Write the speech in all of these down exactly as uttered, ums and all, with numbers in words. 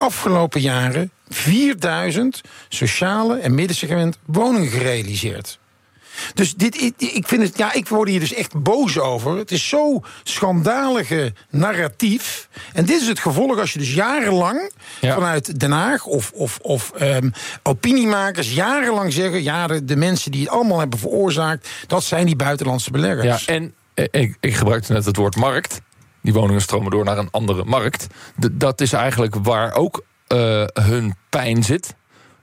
afgelopen jaren vierduizend sociale en middensegment woningen gerealiseerd. Dus dit, ik, ik vind het, ja, ik word hier dus echt boos over. Het is zo schandalige narratief. En dit is het gevolg als je dus jarenlang ja. vanuit Den Haag of, of, of um, opiniemakers jarenlang zeggen, ja, de, de mensen die het allemaal hebben veroorzaakt, dat zijn die buitenlandse beleggers. Ja, en ik, ik gebruikte net het woord markt. Die woningen stromen door naar een andere markt. De, dat is eigenlijk waar ook uh, hun pijn zit.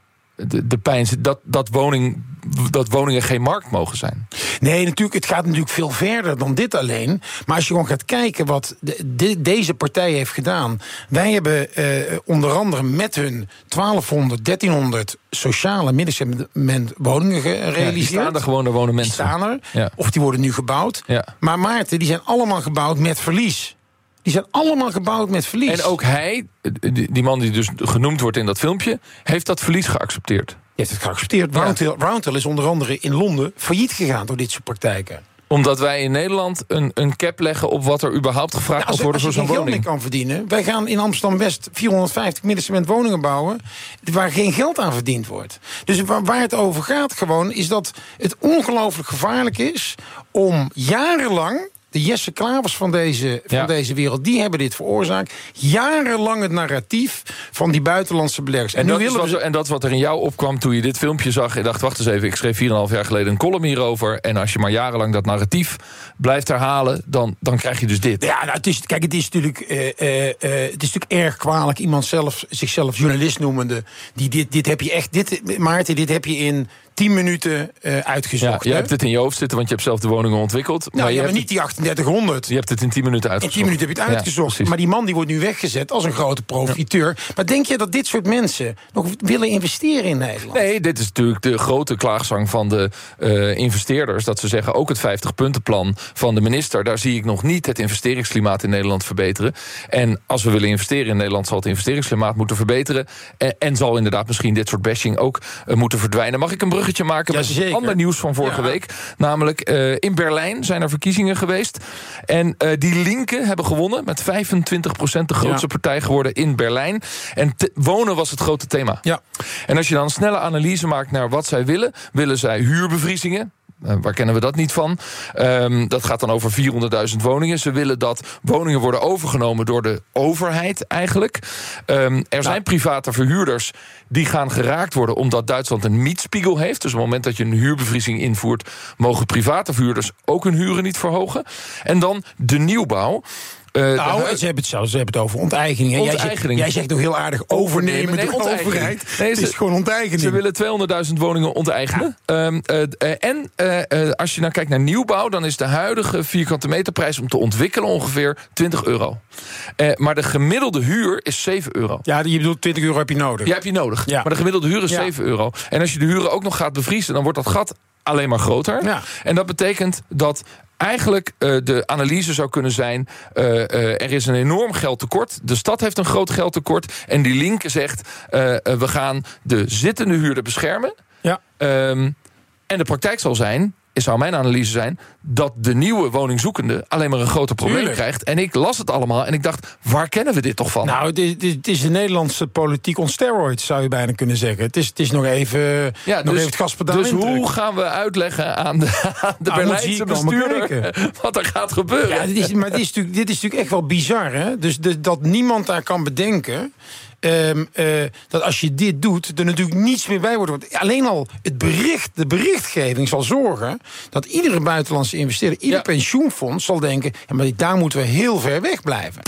De, de pijn zit dat, dat, woning, dat woningen geen markt mogen zijn. Nee, natuurlijk, het gaat natuurlijk veel verder dan dit alleen. Maar als je gewoon gaat kijken wat de, de, deze partij heeft gedaan. Wij hebben uh, onder andere met hun twaalfhonderd, dertienhonderd sociale middensegment woningen gerealiseerd. Ja, die staan er gewoon, er wonen mensen. Die staan er, ja. Of die worden nu gebouwd. Ja. Maar Maarten, die zijn allemaal gebouwd met verlies. Die zijn allemaal gebouwd met verlies. En ook hij, die man die dus genoemd wordt in dat filmpje, heeft dat verlies geaccepteerd. Die heeft het geaccepteerd. Ja. Roundhill, Roundhill is onder andere in Londen failliet gegaan door dit soort praktijken. Omdat wij in Nederland een, een cap leggen op wat er überhaupt gevraagd nou, mag worden voor zo'n woning. Als je geen geld mee kan verdienen. Wij gaan in Amsterdam-West vierhonderdvijftig middensegment woningen bouwen waar geen geld aan verdiend wordt. Dus waar, waar het over gaat gewoon is dat het ongelooflijk gevaarlijk is om jarenlang, de Jesse Klavers van deze, van ja. deze wereld, die hebben dit veroorzaakt. Jarenlang het narratief van die buitenlandse beleggers. En, en, dat, is wat, we... en dat is wat er in jou opkwam toen je dit filmpje zag. Je dacht, wacht eens even, ik schreef vier en een half jaar geleden een column hierover. En als je maar jarenlang dat narratief blijft herhalen, dan, dan krijg je dus dit. Ja, nou, het is, kijk, het is natuurlijk, uh, uh, uh, het is natuurlijk erg kwalijk. Iemand zelf, zichzelf journalist noemende. Die, dit, dit heb je echt, dit, Maarten, dit heb je in tien minuten uh, uitgezocht. Ja, je hebt het in je hoofd zitten, want je hebt zelf de woningen ontwikkeld. Nou, maar je ja, hebt maar niet die achtendertighonderd. Je hebt het in tien minuten uitgezocht. In tien minuten heb je het uitgezocht. Ja, maar die man die wordt nu weggezet als een grote profiteur. Ja. Maar denk je dat dit soort mensen nog willen investeren in Nederland? Nee, dit is natuurlijk de grote klaagzang van de uh, investeerders. Dat ze zeggen, ook het vijftig-puntenplan van de minister, daar zie ik nog niet het investeringsklimaat in Nederland verbeteren. En als we willen investeren in Nederland, zal het investeringsklimaat moeten verbeteren. En, en zal inderdaad misschien dit soort bashing ook uh, moeten verdwijnen. Mag ik een bruggetje maken ja, met zeker. ander nieuws van vorige ja. week? Namelijk, uh, in Berlijn zijn er verkiezingen geweest. En uh, die Linken hebben gewonnen met vijfentwintig procent, de grootste ja. partij geworden in Berlijn. En te, wonen was het grote thema. Ja. En als je dan een snelle analyse maakt naar wat zij willen, willen zij huurbevriezingen. Uh, waar kennen we dat niet van? Um, dat gaat dan over vierhonderdduizend woningen. Ze willen dat woningen worden overgenomen door de overheid eigenlijk. Um, er nou. zijn private verhuurders die gaan geraakt worden omdat Duitsland een mietspiegel heeft. Dus op het moment dat je een huurbevriezing invoert, mogen private verhuurders ook hun huren niet verhogen. En dan de nieuwbouw. Uh, nou, ze hebben het zelfs, ze hebben het over onteigening. onteigening. Jij, zegt, jij zegt toch heel aardig overnemen nee, door de overheid. Nee, het is gewoon onteigening. Ze willen tweehonderdduizend woningen onteigenen. Ja. Um, uh, uh, en uh, uh, als je nou kijkt naar nieuwbouw, dan is de huidige vierkante meterprijs om te ontwikkelen ongeveer twintig euro. Uh, maar de gemiddelde huur is zeven euro. Ja, je bedoelt twintig euro heb je nodig. Ja, heb je nodig. Ja. Maar de gemiddelde huur is ja. zeven euro. En als je de huren ook nog gaat bevriezen, dan wordt dat gat alleen maar groter. Ja. En dat betekent dat eigenlijk uh, de analyse zou kunnen zijn, Uh, uh, er is een enorm geldtekort. De stad heeft een groot geldtekort. En die Linke zegt, uh, uh, we gaan de zittende huurder beschermen. Ja. Um, en de praktijk zal zijn, zou mijn analyse zijn, dat de nieuwe woningzoekende alleen maar een groter probleem Tuurlijk. krijgt. En ik las het allemaal en ik dacht, waar kennen we dit toch van? Nou, het is, het is de Nederlandse politiek on steroids, zou je bijna kunnen zeggen. Het is, het is nog even, ja, nog dus, even het gaspedaal Dus indrukken. hoe gaan we uitleggen aan de, aan de nou, Berlijnse bestuurder wat er gaat gebeuren? Ja, dit is, maar dit is, natuurlijk, dit is natuurlijk echt wel bizar, hè? Dus de, dat niemand daar kan bedenken Um, uh, dat als je dit doet, er natuurlijk niets meer bij wordt. Want alleen al het bericht, de berichtgeving zal zorgen dat iedere buitenlandse investeerder, ieder ja. pensioenfonds zal denken, ja, maar daar moeten we heel ver weg blijven.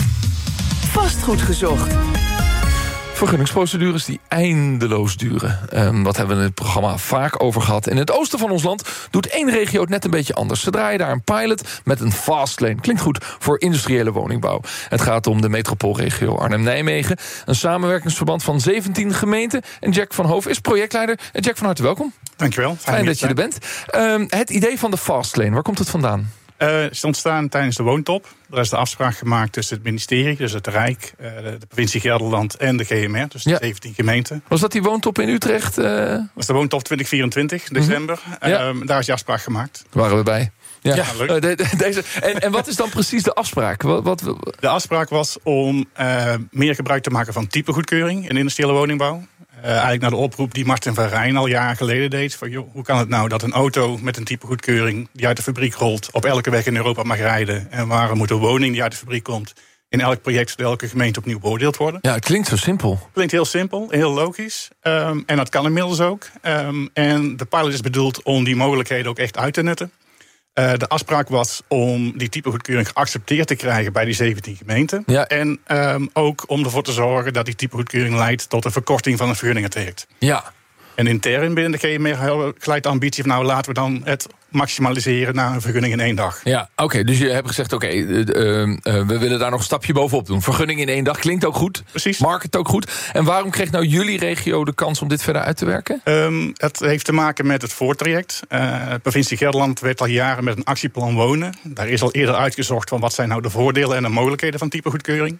Vastgoed gezocht. Vergunningsprocedures die eindeloos duren. Um, wat hebben we in het programma vaak over gehad. In het oosten van ons land doet één regio het net een beetje anders. Ze draaien daar een pilot met een fastlane. Klinkt goed voor industriële woningbouw. Het gaat om de metropoolregio Arnhem-Nijmegen. Een samenwerkingsverband van zeventien gemeenten. En Jack van Hoof is projectleider. En Jack, van harte welkom. Dankjewel. Fijn, Fijn dat je er bent. Um, het idee van de fastlane, waar komt het vandaan? Uh, is ontstaan tijdens de woontop. Er is de afspraak gemaakt tussen het ministerie, dus het Rijk, uh, de provincie Gelderland en de G M R, dus de ja. zeventien gemeenten. Was dat die woontop in Utrecht? Uh... Dat was de woontop twintig vierentwintig, december. Mm-hmm. Ja. Um, daar is die afspraak gemaakt. Daar waren we bij. Ja. Ja, leuk. Uh, de, de, deze, en, en wat is dan precies de afspraak? Wat, wat, De afspraak was om uh, meer gebruik te maken van typegoedkeuring in industriële woningbouw. Uh, eigenlijk naar de oproep die Martin van Rijn al jaren geleden deed. Van, joh, hoe kan het nou dat een auto met een typegoedkeuring die uit de fabriek rolt op elke weg in Europa mag rijden? En waarom moet een woning die uit de fabriek komt in elk project door elke gemeente opnieuw beoordeeld worden? Ja, het klinkt zo simpel. Klinkt heel simpel, heel logisch. Um, en dat kan inmiddels ook. Um, en de pilot is bedoeld om die mogelijkheden ook echt uit te nutten. Uh, de afspraak was om die typegoedkeuring geaccepteerd te krijgen bij die zeventien gemeenten. Ja. En um, ook om ervoor te zorgen dat die typegoedkeuring leidt tot een verkorting van het vergunningentraject. Ja. En intern binnen de G M R hebben we gelijk de ambitie van nou laten we dan het maximaliseren naar een vergunning in één dag. Ja, oké. Okay, dus je hebt gezegd, oké, okay, uh, uh, we willen daar nog een stapje bovenop doen. Vergunning in één dag klinkt ook goed. Precies. Market ook goed. En waarom kreeg nou jullie regio de kans om dit verder uit te werken? Um, het heeft te maken met het voortraject. Uh, de provincie Gelderland weet al jaren met een actieplan wonen. Daar is al eerder uitgezocht van wat zijn nou de voordelen en de mogelijkheden van typegoedkeuring.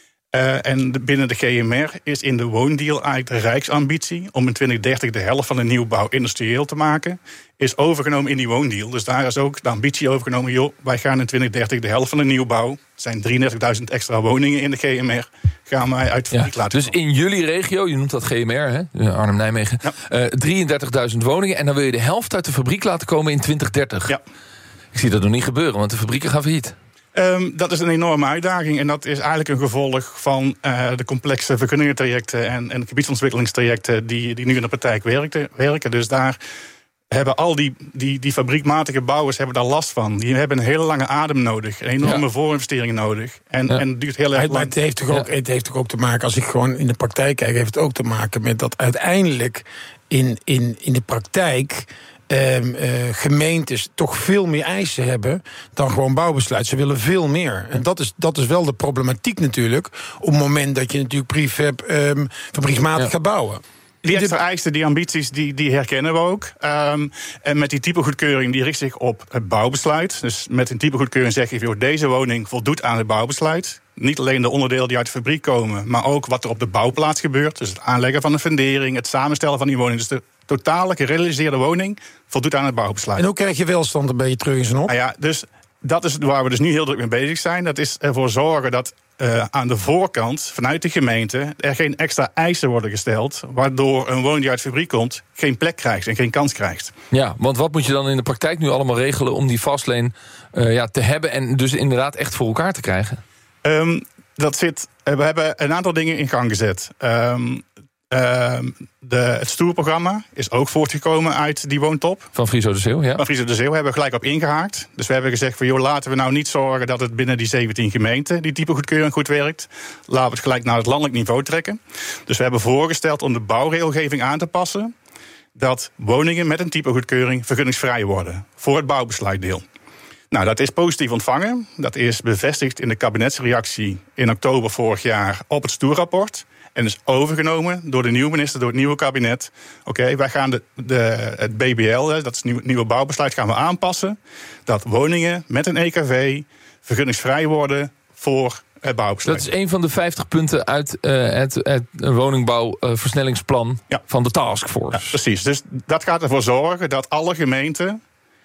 Uh, en de, binnen de G M R is in de woondeal eigenlijk de rijksambitie om in twintig dertig de helft van de nieuwbouw industrieel te maken, is overgenomen in die woondeal. Dus daar is ook de ambitie overgenomen, joh, wij gaan in twintig dertig de helft van de nieuwbouw, het zijn drieëndertigduizend extra woningen in de G M R, gaan wij uit de fabriek ja, laten dus komen. In jullie regio, je noemt dat G M R, hè? Arnhem-Nijmegen, ja. uh, drieëndertigduizend woningen en dan wil je de helft uit de fabriek laten komen in twintig dertig. Ja. Ik zie dat nog niet gebeuren, want de fabrieken gaan failliet. Um, dat is een enorme uitdaging en dat is eigenlijk een gevolg van uh, de complexe vergunningentrajecten en, en gebiedsontwikkelingstrajecten die, die nu in de praktijk werken, werken. Dus daar hebben al die, die, die fabriekmatige bouwers hebben daar last van. Die hebben een hele lange adem nodig, enorme ja. voorinvesteringen nodig. En, ja. en het duurt heel erg lang. Maar het heeft, toch ook, het heeft toch ook te maken, als ik gewoon in de praktijk kijk, heeft het ook te maken met dat uiteindelijk in, in, in de praktijk Um, uh, gemeentes toch veel meer eisen hebben dan gewoon bouwbesluit. Ze willen veel meer. En dat is, dat is wel de problematiek natuurlijk, op het moment dat je natuurlijk prefab um, fabrieksmatig ja. gaat bouwen. Die extra eisen, die ambities, die, die herkennen we ook. Um, en met die typegoedkeuring, die richt zich op het bouwbesluit. Dus met een typegoedkeuring zeg je, joh, deze woning voldoet aan het bouwbesluit. Niet alleen de onderdelen die uit de fabriek komen, maar ook wat er op de bouwplaats gebeurt. Dus het aanleggen van een fundering, het samenstellen van die woning. Dus de totale gerealiseerde woning voldoet aan het bouwbesluit. En hoe krijg je welstand een beetje terug in zijn op? Nou ja, dus dat is waar we dus nu heel druk mee bezig zijn. Dat is ervoor zorgen dat uh, aan de voorkant, vanuit de gemeente, er geen extra eisen worden gesteld, waardoor een woning die uit de fabriek komt geen plek krijgt en geen kans krijgt. Ja, want wat moet je dan in de praktijk nu allemaal regelen om die fastlane uh, ja, te hebben en dus inderdaad echt voor elkaar te krijgen? Um, dat zit, uh, we hebben een aantal dingen in gang gezet. Um, Uh, de, het stoerprogramma is ook voortgekomen uit die woontop. Van Friso de Zeeuw, ja. Van Friso de Zeeuw hebben we gelijk op ingehaakt. Dus we hebben gezegd van, joh, laten we nou niet zorgen dat het binnen die zeventien gemeenten die typegoedkeuring goed werkt. Laten we het gelijk naar het landelijk niveau trekken. Dus we hebben voorgesteld om de bouwregelgeving aan te passen, dat woningen met een typegoedkeuring vergunningsvrij worden voor het bouwbesluitdeel. Nou, dat is positief ontvangen. Dat is bevestigd in de kabinetsreactie in oktober vorig jaar op het stoerrapport. En is overgenomen door de nieuwe minister, door het nieuwe kabinet. Oké, okay, wij gaan de, de, het B B L, dat is het nieuwe, nieuwe bouwbesluit, gaan we aanpassen. Dat woningen met een E K V vergunningsvrij worden voor het bouwbesluit. Dat is een van de vijftig punten uit uh, het, het woningbouwversnellingsplan uh, ja. van de taskforce. Ja, precies, dus dat gaat ervoor zorgen dat alle gemeenten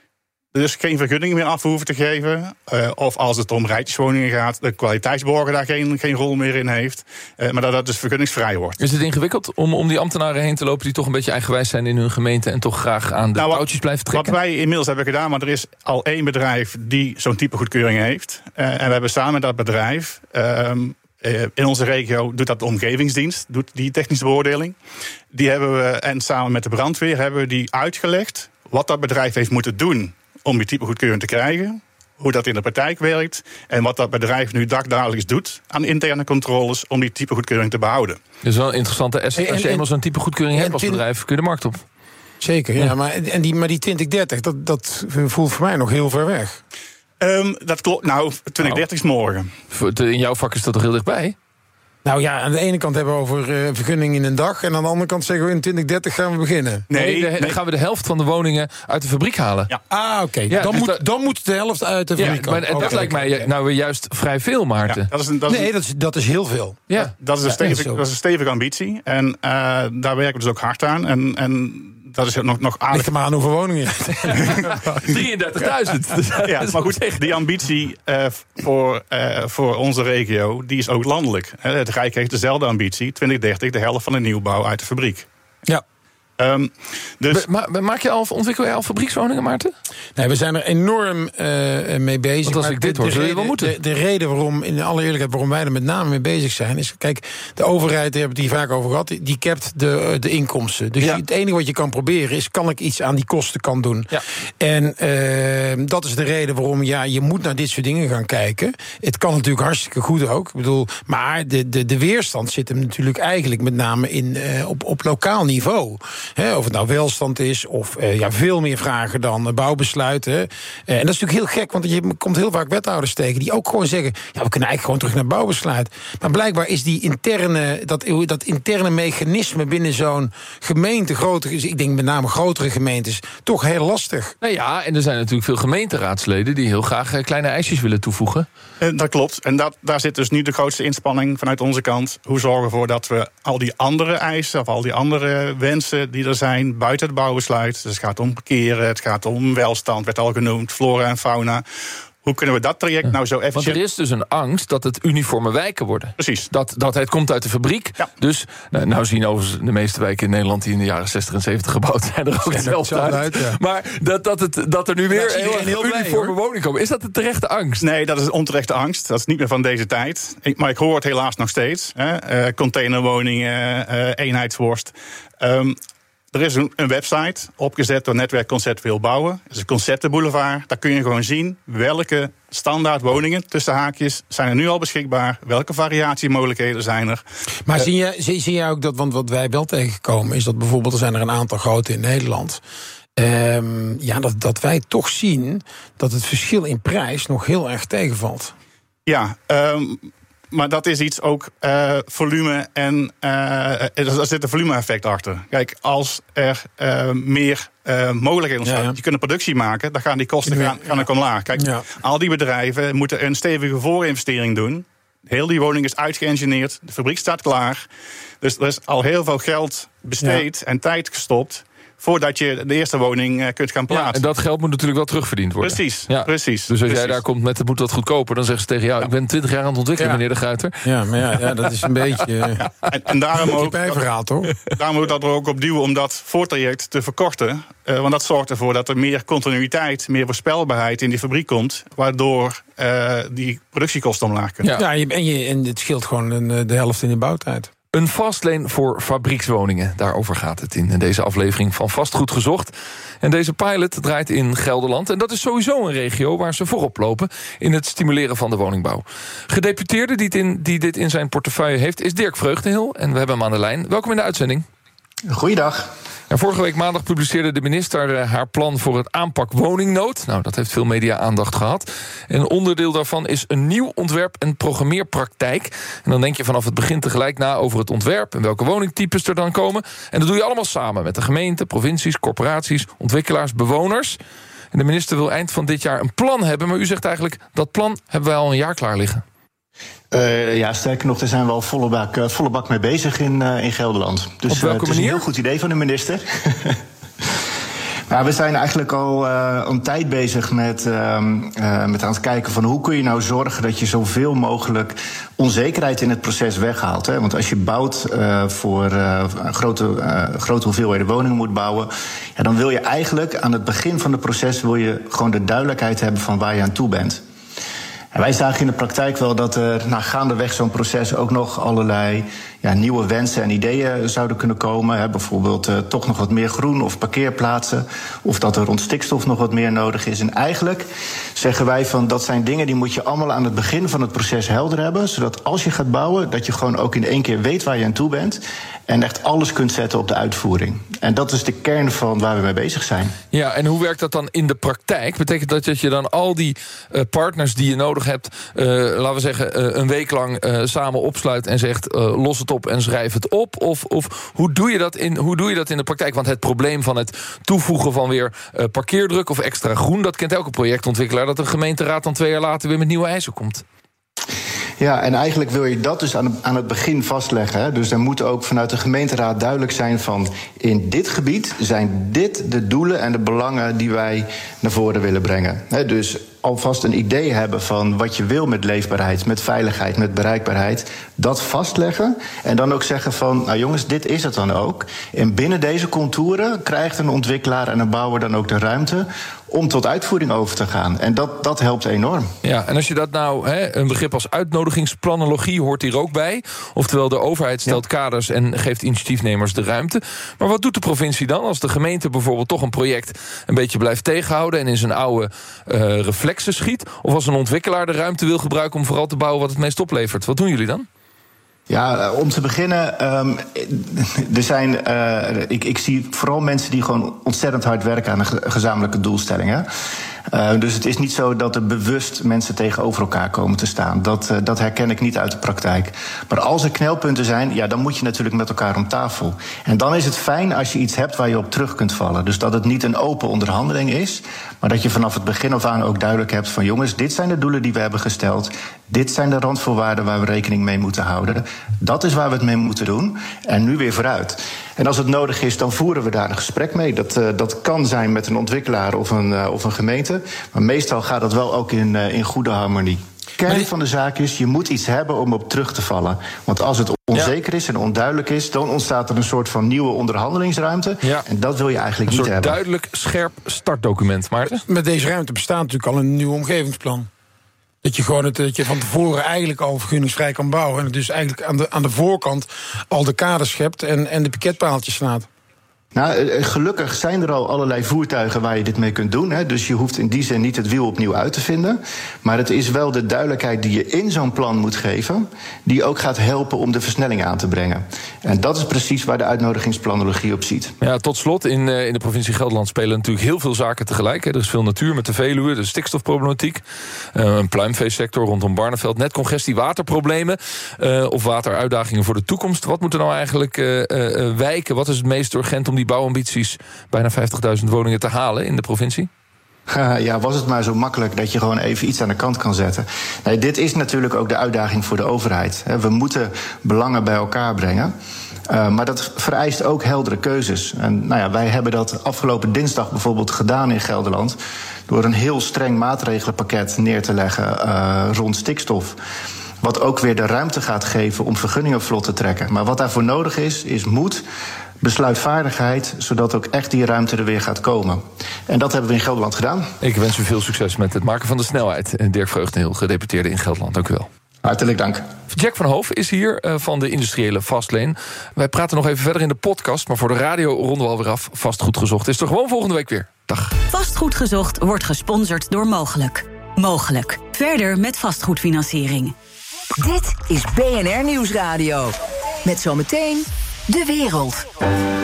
dus geen vergunning meer af hoeven te geven. Uh, of als het om rijtjeswoningen gaat, de kwaliteitsborger daar geen, geen rol meer in heeft. Uh, maar dat dat dus vergunningsvrij wordt. Is het ingewikkeld om, om die ambtenaren heen te lopen die toch een beetje eigenwijs zijn in hun gemeente en toch graag aan de nou, touwtjes blijven trekken? Wat wij inmiddels hebben gedaan, maar er is al één bedrijf die zo'n type goedkeuring heeft. Uh, en we hebben samen met dat bedrijf, uh, uh, in onze regio doet dat de omgevingsdienst, doet die technische beoordeling. Die hebben we, en samen met de brandweer hebben we die uitgelegd wat dat bedrijf heeft moeten doen om die type goedkeuring te krijgen, hoe dat in de praktijk werkt en wat dat bedrijf nu dagdagelijks doet aan interne controles om die type goedkeuring te behouden. Dat is wel een interessante. Als je eenmaal zo'n type goedkeuring hebt als bedrijf, kun je de markt op. Zeker, ja, ja maar, en die, maar die twintig dertig, dat, dat voelt voor mij nog heel ver weg. Um, dat klopt. Nou, twintig dertig is morgen. In jouw vak is dat toch heel dichtbij? Nou ja, aan de ene kant hebben we over uh, vergunning in een dag, en aan de andere kant zeggen we in twintig dertig gaan we beginnen. Nee, nee, de, nee. Dan gaan we de helft van de woningen uit de fabriek halen. Ja. Ah, oké. Okay. Ja, dan, dus moet, dan moet de helft uit de fabriek ja, maar komen. Dat okay, lijkt mij okay. nou juist vrij veel, Maarten. Ja, dat is een, dat is nee, dat is, dat is heel veel. Ja. Dat, dat, is een stevig, dat is een stevige ambitie. En uh, daar werken we dus ook hard aan. En, en dat is nog, nog aardig. Ligt er maar aan hoeveel woningen. drieëndertigduizend. Ja, maar goed, die ambitie uh, voor, uh, voor onze regio, die is ook landelijk. Het Rijk heeft dezelfde ambitie, twintig dertig, de helft van de nieuwbouw uit de fabriek. Ja. Um, dus... Ma- maak je al, ontwikkel je al fabriekswoningen, Maarten? Nee, we zijn er enorm uh, mee bezig. Want als maar ik dit de, hoor, de zul je reden, wel moeten. De, de reden waarom, in alle eerlijkheid, waarom wij er met name mee bezig zijn, is, kijk, de overheid, daar hebben we het hier vaak over gehad, die capt de, de inkomsten. Dus Ja. het enige wat je kan proberen is, kan ik iets aan die kosten kan doen? Ja. En uh, dat is de reden waarom, ja, je moet naar dit soort dingen gaan kijken. Het kan natuurlijk hartstikke goed ook. Ik bedoel, maar de, de, de weerstand zit hem natuurlijk eigenlijk met name in, uh, op, op lokaal niveau. He, of het nou welstand is, of uh, ja, veel meer vragen dan uh, bouwbesluiten. Uh, en dat is natuurlijk heel gek, want je komt heel vaak wethouders tegen die ook gewoon zeggen, ja, we kunnen eigenlijk gewoon terug naar bouwbesluit. Maar blijkbaar is die interne, dat, dat interne mechanisme binnen zo'n gemeente, grotere, ik denk met name grotere gemeentes, toch heel lastig. Nou ja, en er zijn natuurlijk veel gemeenteraadsleden die heel graag uh, kleine eisjes willen toevoegen. En dat klopt. En dat, daar zit dus nu de grootste inspanning vanuit onze kant. Hoe zorgen we ervoor dat we al die andere eisen, of al die andere wensen die er zijn buiten het bouwbesluit. Dus het gaat om parkeren, het gaat om welstand, werd al genoemd, flora en fauna. Hoe kunnen we dat traject nou zo efficiënt... Want er is dus een angst dat het uniforme wijken worden. Precies. Dat, dat het komt uit de fabriek. Ja. Dus, nou, nou zien overigens de meeste wijken in Nederland die in de jaren zestig en zeventig gebouwd zijn er ook hetzelfde uit. uit ja. Maar dat, dat, het, dat er nu weer heel, heel uniforme woningen komen. Is dat de terechte angst? Nee, dat is een onterechte angst. Dat is niet meer van deze tijd. Ik, maar ik hoor het helaas nog steeds. Hè. Uh, containerwoningen, uh, eenheidsworst. Um, Er is een, een website opgezet door Netwerk Conceptueel Bouwen. Dat is een conceptenboulevard. Daar kun je gewoon zien welke standaard woningen, tussen haakjes, zijn er nu al beschikbaar. Welke variatiemogelijkheden zijn er. Maar uh, zie, je, zie, zie jij ook dat, want wat wij wel tegenkomen is dat bijvoorbeeld, er zijn er een aantal grote in Nederland. Um, ja, dat, dat wij toch zien dat het verschil in prijs nog heel erg tegenvalt. Ja, um, maar dat is iets ook uh, volume en uh, er zit een volume-effect achter. Kijk, als er uh, meer uh, mogelijkheden ontstaan, ja, ja. je kunt een productie maken, dan gaan die kosten ja, gaan, gaan ja. ook omlaag. Kijk, ja. al die bedrijven moeten een stevige voorinvestering doen. Heel die woning is uitgeëngineerd, de fabriek staat klaar. Dus er is al heel veel geld besteed ja. en tijd gestopt voordat je de eerste woning uh, kunt gaan plaatsen. Ja, en dat geld moet natuurlijk wel terugverdiend worden. Precies, ja. precies. Dus als precies. jij daar komt met het moet wat goedkoper, dan zeggen ze tegen jou, ja. ik ben twintig jaar aan het ontwikkelen, ja. meneer De Gruyter. Ja, maar ja, ja dat is een beetje... Ja. En, en daarom ook, bijverhaal, toch? Daarom moet dat er ook op duwen om dat voortraject te verkorten. Uh, want dat zorgt ervoor dat er meer continuïteit, meer voorspelbaarheid in die fabriek komt, waardoor uh, die productiekosten omlaag kunnen. Ja, ja en, je, en het scheelt gewoon een, de helft in de bouwtijd. Een fastlane voor fabriekswoningen. Daarover gaat het in deze aflevering van Vastgoed Gezocht. En deze pilot draait in Gelderland. En dat is sowieso een regio waar ze voorop lopen in het stimuleren van de woningbouw. Gedeputeerde die, in, die dit in zijn portefeuille heeft is Dirk Vreugdenhil. En we hebben hem aan de lijn. Welkom in de uitzending. Goeiedag. En vorige week maandag publiceerde de minister haar plan voor het aanpak woningnood. Nou, dat heeft veel media-aandacht gehad. En een onderdeel daarvan is een nieuw ontwerp- en programmeerpraktijk. En dan denk je vanaf het begin tegelijk na over het ontwerp en welke woningtypes er dan komen. En dat doe je allemaal samen met de gemeente, provincies, corporaties, ontwikkelaars, bewoners. En de minister wil eind van dit jaar een plan hebben. Maar u zegt eigenlijk, dat plan hebben wij al een jaar klaar liggen. Uh, ja, sterker nog, daar zijn we al volle bak, uh, volle bak mee bezig in, uh, in Gelderland. Dus Op welke uh, het is manier? een heel goed idee van de minister. Maar we zijn eigenlijk al uh, een tijd bezig met, uh, uh, met aan het kijken van hoe kun je nou zorgen dat je zoveel mogelijk onzekerheid in het proces weghaalt. Hè? Want als je bouwt uh, voor uh, grote, uh, grote hoeveelheden woningen moet bouwen, ja, dan wil je eigenlijk aan het begin van het proces wil je gewoon de duidelijkheid hebben van waar je aan toe bent. En wij zagen in de praktijk wel dat er na gaandeweg zo'n proces ook nog allerlei ja, nieuwe wensen en ideeën zouden kunnen komen. Hè, bijvoorbeeld uh, toch nog wat meer groen of parkeerplaatsen. Of dat er rond stikstof nog wat meer nodig is. En eigenlijk zeggen wij van dat zijn dingen die moet je allemaal aan het begin van het proces helder hebben. Zodat als je gaat bouwen, dat je gewoon ook in één keer weet waar je aan toe bent. En echt alles kunt zetten op de uitvoering. En dat is de kern van waar we mee bezig zijn. Ja, en hoe werkt dat dan in de praktijk? Betekent dat dat je dan al die uh, partners die je nodig hebt, Uh, laten we zeggen, uh, een week lang uh, samen opsluit en zegt uh, los het op en schrijf het op? Of, of hoe, doe je dat in, hoe doe je dat in de praktijk? Want het probleem van het toevoegen van weer uh, parkeerdruk of extra groen, dat kent elke projectontwikkelaar, dat een gemeenteraad dan twee jaar later weer met nieuwe eisen komt. Ja, en eigenlijk wil je dat dus aan, aan het begin vastleggen. Hè? Dus er moet ook vanuit de gemeenteraad duidelijk zijn van... in dit gebied zijn dit de doelen en de belangen die wij naar voren willen brengen. Hè? Dus alvast een idee hebben van wat je wil met leefbaarheid, met veiligheid, met bereikbaarheid. Dat vastleggen en dan ook zeggen van, nou jongens, dit is het dan ook. En binnen deze contouren krijgt een ontwikkelaar en een bouwer dan ook de ruimte om tot uitvoering over te gaan. En dat, dat helpt enorm. Ja, en als je dat nou, hè, een begrip als uitnodigingsplanologie hoort hier ook bij. Oftewel, de overheid stelt ja. kaders en geeft initiatiefnemers de ruimte. Maar wat doet de provincie dan als de gemeente bijvoorbeeld toch een project een beetje blijft tegenhouden en in zijn oude uh, reflexen schiet? Of als een ontwikkelaar de ruimte wil gebruiken om vooral te bouwen wat het meest oplevert? Wat doen jullie dan? Ja, om te beginnen, um, er zijn, uh, ik, ik zie vooral mensen die gewoon ontzettend hard werken aan een gezamenlijke doelstelling. Hè? Uh, dus het is niet zo dat er bewust mensen tegenover elkaar komen te staan. Dat, uh, dat herken ik niet uit de praktijk. Maar als er knelpunten zijn, ja, dan moet je natuurlijk met elkaar om tafel. En dan is het fijn als je iets hebt waar je op terug kunt vallen. Dus dat het niet een open onderhandeling is, maar dat je vanaf het begin af aan ook duidelijk hebt van jongens, dit zijn de doelen die we hebben gesteld. Dit zijn de randvoorwaarden waar we rekening mee moeten houden. Dat is waar we het mee moeten doen. En nu weer vooruit. En als het nodig is, dan voeren we daar een gesprek mee. Dat, uh, dat kan zijn met een ontwikkelaar of een, uh, of een gemeente. Maar meestal gaat dat wel ook in, uh, in goede harmonie. Kern van de zaak is, je moet iets hebben om op terug te vallen. Want als het onzeker is en onduidelijk is, dan ontstaat er een soort van nieuwe onderhandelingsruimte. Ja. En dat wil je eigenlijk niet hebben. Een soort duidelijk, scherp startdocument, Maarten. Met deze ruimte bestaat natuurlijk al een nieuw omgevingsplan. Dat je gewoon het, dat je van tevoren eigenlijk al vergunningsvrij kan bouwen. En dus eigenlijk aan de, aan de voorkant al de kaders schept en, en de piketpaaltjes slaat. Nou, gelukkig zijn er al allerlei voertuigen waar je dit mee kunt doen. Hè. Dus je hoeft in die zin niet het wiel opnieuw uit te vinden. Maar het is wel de duidelijkheid die je in zo'n plan moet geven, die ook gaat helpen om de versnelling aan te brengen. En dat is precies waar de uitnodigingsplanologie op ziet. Ja, tot slot, in, uh, in de provincie Gelderland spelen natuurlijk heel veel zaken tegelijk. Hè. Er is veel natuur met de Veluwe, de stikstofproblematiek, uh, een pluimveesector rondom Barneveld, netcongestie, waterproblemen uh, of wateruitdagingen voor de toekomst. Wat moet er nou eigenlijk uh, uh, wijken? Wat is het meest urgent om die bouwambities bijna vijftigduizend woningen te halen in de provincie? Ja, was het maar zo makkelijk dat je gewoon even iets aan de kant kan zetten. Nee, dit is natuurlijk ook de uitdaging voor de overheid. We moeten belangen bij elkaar brengen. Uh, maar dat vereist ook heldere keuzes. En nou ja, wij hebben dat afgelopen dinsdag bijvoorbeeld gedaan in Gelderland, door een heel streng maatregelenpakket neer te leggen uh, rond stikstof. Wat ook weer de ruimte gaat geven om vergunningen vlot te trekken. Maar wat daarvoor nodig is, is moed, besluitvaardigheid, zodat ook echt die ruimte er weer gaat komen. En dat hebben we in Gelderland gedaan. Ik wens u veel succes met het maken van de snelheid. En Dirk Vreugdenhil, gedeputeerde in Gelderland. Dank u wel. Hartelijk dank. Jack van Hoof is hier uh, van de industriële Fastlane. Wij praten nog even verder in de podcast, maar voor de radio ronden we alweer af. Vastgoed gezocht is er gewoon volgende week weer. Dag. Vastgoed gezocht wordt gesponsord door Mogelijk. Mogelijk. Verder met vastgoedfinanciering. Dit is B N R Nieuwsradio. Met zometeen De Wereld.